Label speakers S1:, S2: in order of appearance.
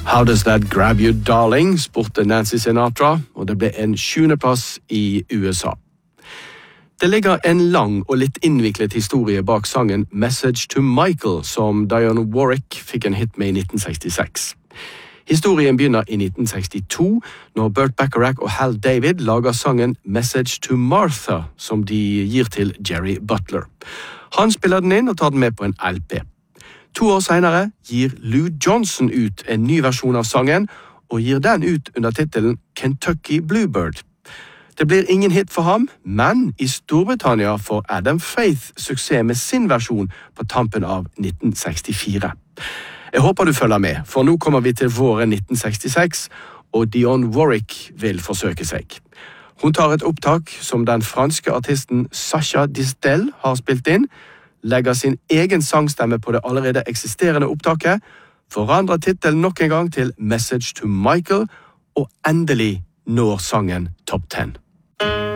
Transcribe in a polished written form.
S1: How Does That Grab You Darling spurte Nancy Sinatra, og det ble en 7. plass i USA. Det ligger en lang og litt innviklet historie bak sangen Message to Michael, som Dionne Warwick fikk en hit med i 1966. Historien begynner i 1962, når Burt Bacharach og Hal David lager sangen Message to Martha, som de gir til Jerry Butler. Han spiller den inn og tar den med på en LP. 2 år senere gir Lou Johnson ut en ny versjon av sangen, og gir den ut under titelen Kentucky Bluebird. Det blir ingen hit for ham, men i Storbritannia får Adam Faith suksess med sin versjon på tampen av 1964. Jeg håper du følger med, for nå kommer vi til våren 1966, og Dionne Warwick vil forsøke seg. Hun tar et opptak som den franske artisten Sacha Distel har spilt inn, legger sin egen sangstemme på det allerede eksisterende opptaket, forandrer titelen nok en gang til Message to Michael, og endelig når sangen Top 10.